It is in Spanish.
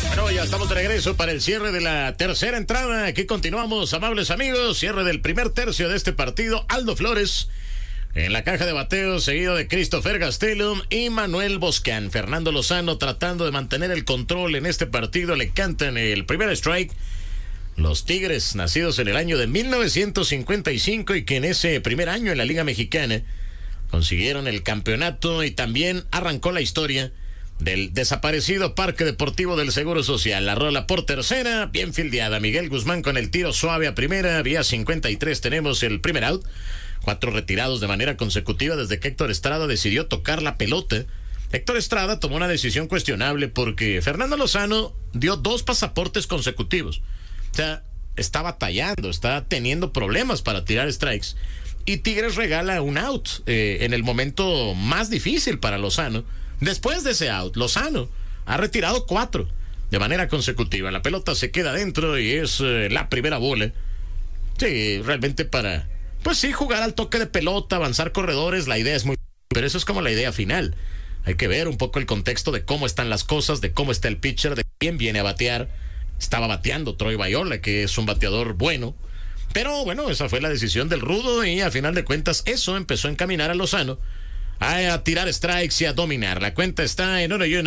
Bueno, ya estamos de regreso para el cierre de la tercera entrada. Aquí continuamos, amables amigos. Cierre del primer tercio de este partido. Aldo Flores en la caja de bateo, seguido de Christopher Gastelum y Manuel Boscan. Fernando Lozano tratando de mantener el control en este partido. Le cantan el primer strike. Los Tigres, nacidos en el año de 1955 y que en ese primer año en la Liga Mexicana consiguieron el campeonato y también arrancó la historia del desaparecido Parque Deportivo del Seguro Social. La rola por tercera, bien fildeada. Miguel Guzmán con el tiro suave a primera, vía 53 tenemos el primer out. 4 retirados de manera consecutiva desde que Héctor Estrada decidió tocar la pelota. Héctor Estrada tomó una decisión cuestionable porque Fernando Lozano dio 2 pasaportes consecutivos. O sea, está batallando, está teniendo problemas para tirar strikes. Y Tigres regala un out en el momento más difícil para Lozano. Después de ese out, Lozano ha retirado 4 de manera consecutiva. La pelota se queda dentro y es la primera bola. Sí, realmente para, pues sí, jugar al toque de pelota, avanzar corredores, la idea es muy... Pero eso es como la idea final. Hay que ver un poco el contexto de cómo están las cosas, de cómo está el pitcher, de quién viene a batear. Estaba bateando Troy Bayola, que es un bateador bueno. Pero bueno, esa fue la decisión del rudo y a final de cuentas eso empezó a encaminar a Lozano a tirar strikes y a dominar. La cuenta está en 1-1.